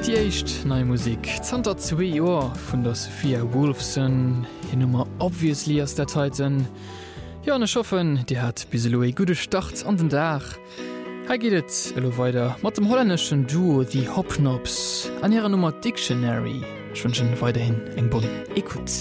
Die echt neue Musik. Zter 2 Joer vun der Sophia Wolfson hin Nummer obviously aus der Titan. Ja ne schoffen, die hat biselo e gute Start an den Dach. Ha gehtt elo weiter mat dem holländischen Duo die Hopknops an ihrer Nummer Dictionary. Schwënschen weiterhin eng bon Ekut.